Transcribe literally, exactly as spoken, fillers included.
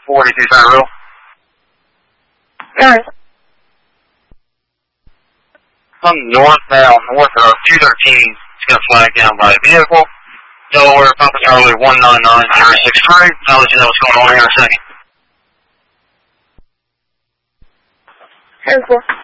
forty-two Federal. Alright. Come northbound, north of two thirteen, it's going to flag down by a vehicle. Delaware, Papa Charlie one nine nine zero six three. I'll let you know what's going on here in a second. ten four.